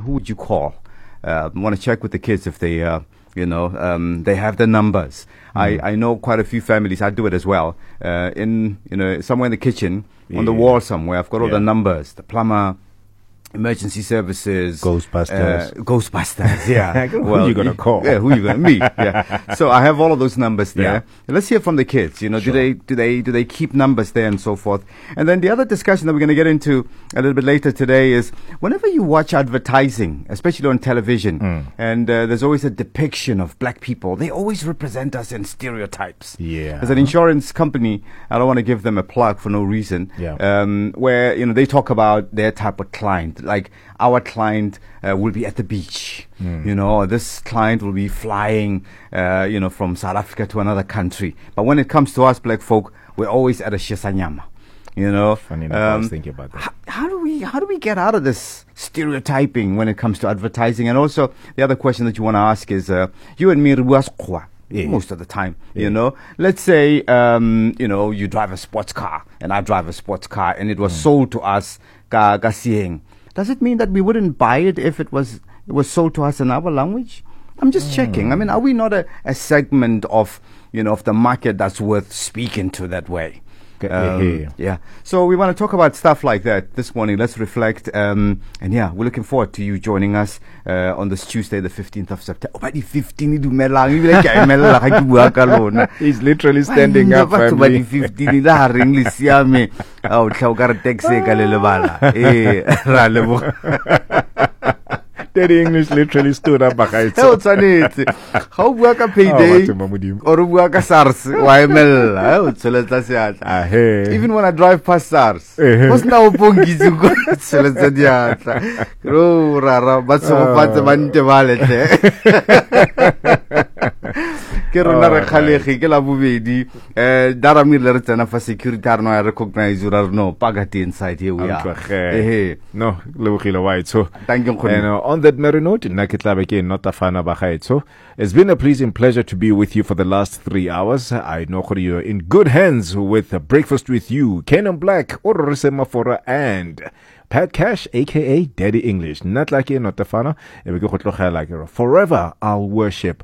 who would you call? Want to check with the kids if they, they have the numbers. I know quite a few families. I do it as well. Somewhere in the kitchen, on the wall somewhere, I've got all the numbers. The plumber, emergency services, Ghostbusters. Yeah. Who are you gonna call? Yeah, who you gonna me? Yeah. So I have all of those numbers there. Yeah. Let's hear from the kids. Do they keep numbers there and so forth? And then the other discussion that we're going to get into a little bit later today is whenever you watch advertising, especially on television, and there's always a depiction of black people, they always represent us in stereotypes. Yeah. As an insurance company, I don't want to give them a plug for no reason. Yeah. Where they talk about their type of client. Like our client will be at the beach, this client will be flying, from South Africa to another country. But when it comes to us black folk, we're always at a shisanyama. Funny enough, I was thinking about that. How do we get out of this stereotyping when it comes to advertising? And also the other question that you want to ask is, you and me most of the time, let's say, you drive a sports car and I drive a sports car and it was sold to us ka sieng. Does it mean that we wouldn't buy it if it was sold to us in our language? I'm just checking. I mean, are we not a segment of of the market that's worth speaking to that way? Yeah. So we want to talk about stuff like that this morning. Let's reflect. And we're looking forward to you joining us on this Tuesday, the 15th of September. Oh, 15 He's literally standing up. Daddy English literally stood up. How work a payday or work a SARS? Even when I drive past SARS, what's now Pongi to go? Ke rona re khalege ke la bobedi daramir le re tsena fa security arno I recognize you no pagati inside here we are no lebogile wa itso. Thank you. And on that merry note, nna ke tla be ke notafana ba gaetso. It's been a pleasing pleasure to be with you for the last 3 hours. I know you're in good hands with Breakfast with You, Kenan Black, Orrise Mafora, and Pat Cash, aka Daddy English. Not like you, not the fana. Forever I'll worship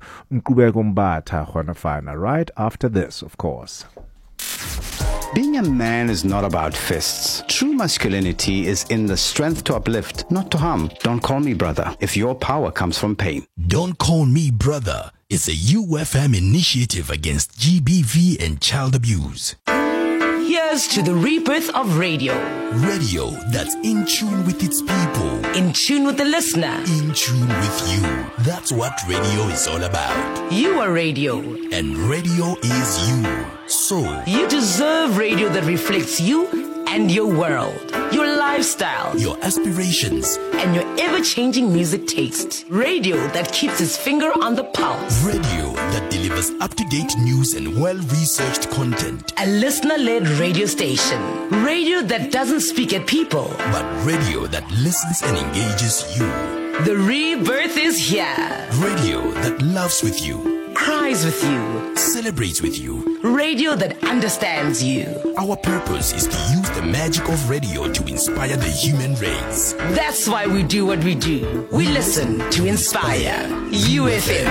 right after this, of course. Being a man is not about fists. True masculinity is in the strength to uplift, not to harm. Don't call me brother if your power comes from pain. Don't Call Me Brother is a UFM initiative against GBV and child abuse. Here's to the rebirth of radio. Radio that's in tune with its people. In tune with the listener. In tune with you. That's what radio is all about. You are radio. And radio is you. So you deserve radio that reflects you and your world, your lifestyle, your aspirations, and your ever-changing music taste. Radio that keeps its finger on the pulse. Radio that delivers up-to-date news and well-researched content. A listener-led radio station. Radio that doesn't speak at people, but radio that listens and engages you. The rebirth is here. Radio that loves with you, cries with you, celebrates with you. Radio that understands you. Our purpose is to use the magic of radio to inspire the human race. That's why we do what we do. We listen to inspire. UFM.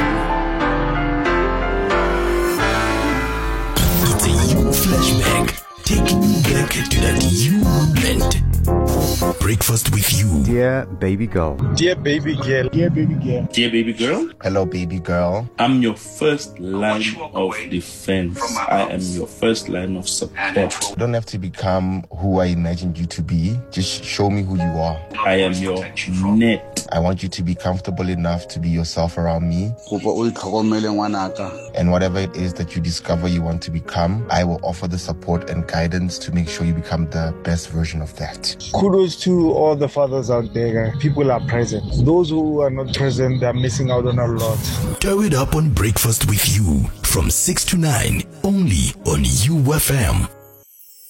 It's a you flashback. Taking you back to that you moment. Breakfast with You. Dear baby girl. Dear baby girl. Dear baby girl. Dear baby girl. Hello, baby girl. I'm your first line of defense. I am your first line of support. You don't have to become who I imagined you to be. Just show me who you are. I am your net. I want you to be comfortable enough to be yourself around me. And whatever it is that you discover you want to become, I will offer the support and guidance to make sure you become the best version of that. Kudos to all the fathers out there. People are present. Those who are not present, they're missing out on a lot. Throw it up on Breakfast with You from 6 to 9, only on UFM.